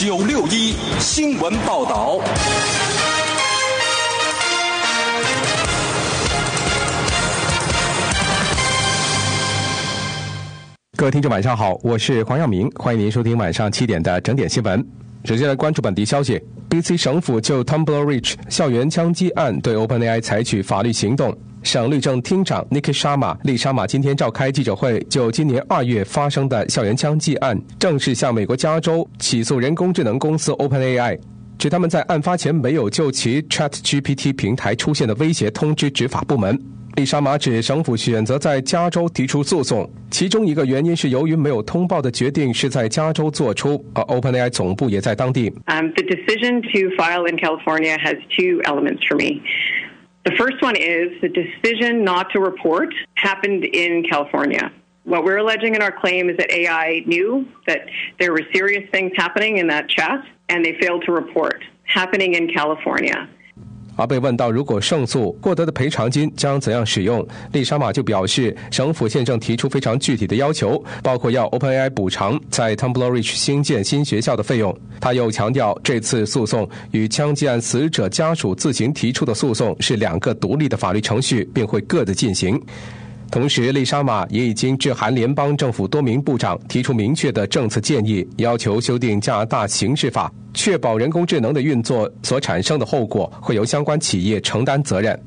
961新闻报道。 各位听众晚上好，我是黄耀明，欢迎您收听晚上7点的整点新闻。首先来关注本地消息， BC 省府就 Tumbler Ridge 校园枪击案对 OpenAI 采取法律行动。省律政厅长 Nikki Sharma 丽莎玛今天召开记者会，就今年2月发生的校园枪击案正式向美国加州起诉人工智能公司 OpenAI， 指他们在案发前没有就其 ChatGPT 平台出现的威胁通知执法部门。丽莎玛指省府选择在加州提出诉讼，其中一个原因是由于没有通报的决定是在加州做出，而 OpenAI 总部也在当地。 The decision to file in California has two elements for me. The first one is the decision not to report happened in California. What we're alleging in our claim is that AI knew that there were serious things happening in that chat, and they failed to report, happening in California. 而被问到如果胜诉获得的赔偿金将怎样使用，丽莎玛就表示，省府现正提出非常具体的要求，包括要 OpenAI 补偿在 Tumbler Ridge 兴建新学校的费用。他又强调，这次诉讼与枪击案死者家属自行提出的诉讼是2个独立的法律程序，并会各自进行。同时，丽莎玛也已经致函联邦政府多名部长，提出明确的政策建议，要求修订加拿大刑事法，确保人工智能的运作所产生的后果会由相关企业承担责任。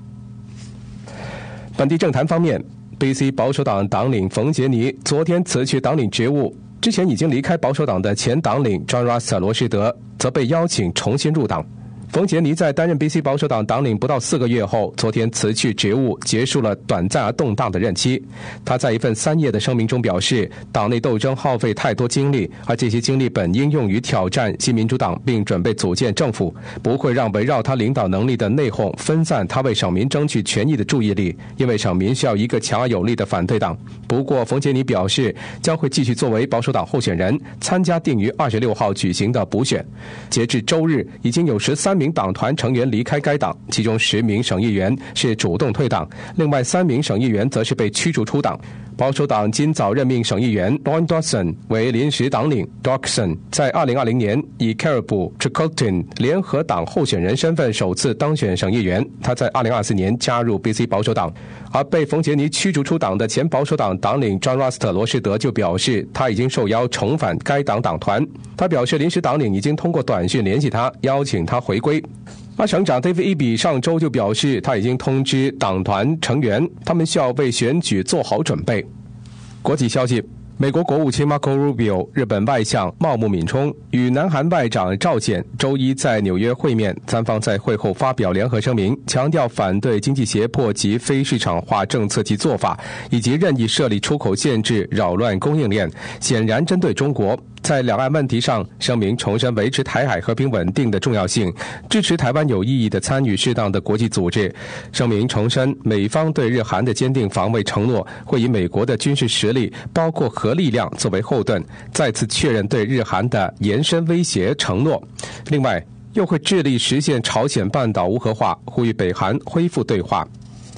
本地政坛方面， BC 保守党党领冯杰尼昨天辞去党领职务，之前已经离开保守党的前党领 John Russell 罗士德则被邀请重新入党。冯杰尼在担任 BC 保守党党领不到4个月后，昨天辞去职务，结束了短暂而动荡的任期。他在一份3页的声明中表示，党内斗争耗费太多精力，而这些精力本应用于挑战新民主党并准备组建政府，不会让围绕他领导能力的内讧分散他为省民争取权益的注意力，因为省民需要一个强而有力的反对党。不过冯杰尼表示，将会继续作为保守党候选人参加定于26号举行的补选。截至周日，已经有13名党团成员离开该党，其中10名省议员是主动退党，另外3名省议员则是被驱逐出党。保守党今早任命省议员 Ron Dawson 为临时党领。 Dawson 在2020年以 Caribou Chilcotin 联合党候选人身份首次当选省议员，他在2024年加入 BC 保守党。而被冯杰尼驱逐出党的前保守党党领 John Russell 罗士德就表示，他已经受邀重返该党党团。他表示临时党领已经通过短讯联系他，邀请他回归。而省长 David Eby 上周就表示，他已经通知党团成员，他们需要为选举做好准备。国际消息，美国国务卿 Marco Rubio、日本外相茂木敏充与南韩外长赵简周一在纽约会面，三方在会后发表联合声明，强调反对经济胁迫及非市场化政策及做法，以及任意设立出口限制，扰乱供应链，显然针对中国。在两岸问题上，声明重申维持台海和平稳定的重要性，支持台湾有意义地参与适当的国际组织。声明重申美方对日韩的坚定防卫承诺，会以美国的军事实力，包括核力量作为后盾，再次确认对日韩的延伸威胁承诺。另外，又会致力实现朝鲜半岛无核化，呼吁北韩恢复对话。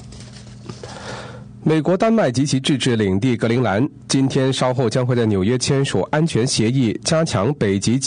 美国、丹麦及其自治领地格陵兰今天稍后将会在纽约签署安全协议，加强北极